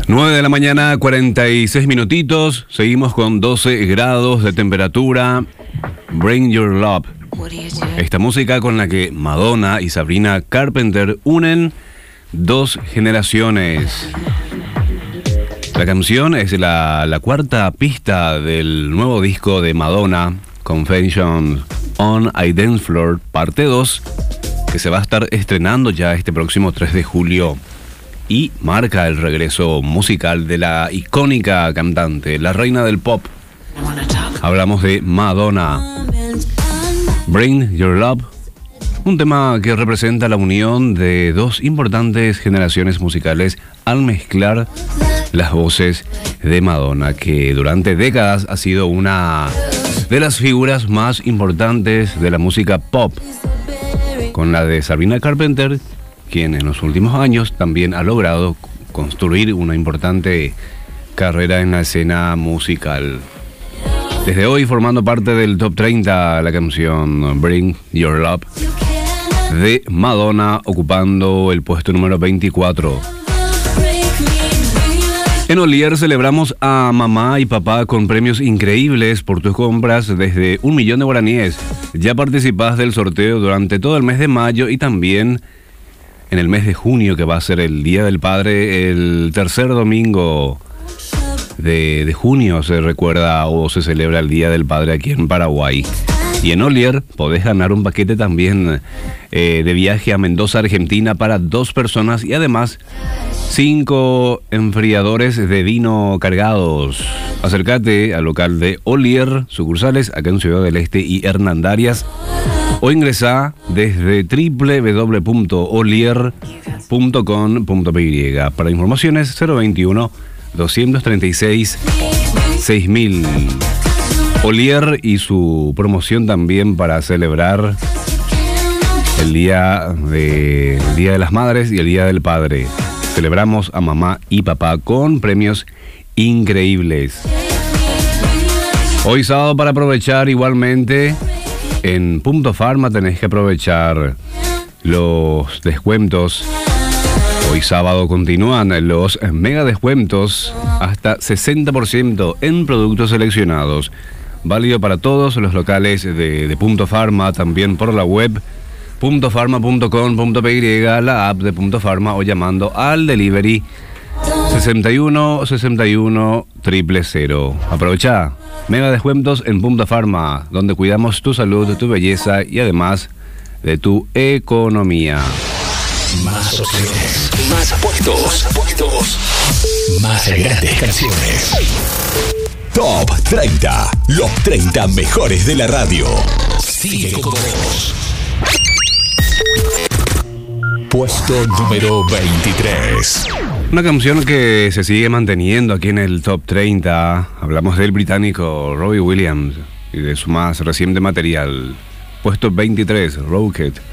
9 de la mañana, 46 minutitos. Seguimos con 12 grados de temperatura. Bring Your Love. Esta música con la que Madonna y Sabrina Carpenter unen dos generaciones. La canción es la cuarta pista del nuevo disco de Madonna, Confessions on a Dance Floor, parte 2, que se va a estar estrenando ya este próximo 3 de julio. Y marca el regreso musical de la icónica cantante, la reina del pop. Hablamos de Madonna. Bring Your Love, un tema que representa la unión de dos importantes generaciones musicales al mezclar las voces de Madonna, que durante décadas ha sido una de las figuras más importantes de la música pop, con la de Sabrina Carpenter, quien en los últimos años también ha logrado construir una importante carrera en la escena musical. Desde hoy formando parte del Top 30 la canción Bring Your Love de Madonna, ocupando el puesto número 24. En Olier celebramos a mamá y papá con premios increíbles por tus compras desde 1 millón de guaraníes. Ya participás del sorteo durante todo el mes de mayo y también en el mes de junio, que va a ser el Día del Padre, el tercer domingo de junio se recuerda o se celebra el Día del Padre aquí en Paraguay. Y en Olier podés ganar un paquete también de viaje a Mendoza, Argentina, para 2 personas y además 5 enfriadores de vino cargados. Acércate al local de Olier, sucursales acá en Ciudad del Este y Hernandarias, o ingresá desde www.olier.com.py. Para informaciones 021 236 6000. Olier y su promoción también para celebrar el Día de las Madres y el Día del Padre. Celebramos a mamá y papá con premios increíbles. Hoy sábado, para aprovechar igualmente, en Punto Pharma tenés que aprovechar los descuentos. Hoy sábado continúan los mega descuentos, hasta 60% en productos seleccionados. Válido para todos los locales de Punto Pharma, también por la web puntofarma.com.py, la app de Punto Pharma, o llamando al delivery 61 61 000. Aprovecha mega descuentos en Punto Pharma, donde cuidamos tu salud, tu belleza y además de tu economía. Más opciones, más puestos, más grandes canciones. Top 30, los 30 mejores de la radio. Sigue con vos. Puesto número 23. Una canción que se sigue manteniendo aquí en el Top 30. Hablamos del británico Robbie Williams y de su más reciente material. Puesto 23, Rocket.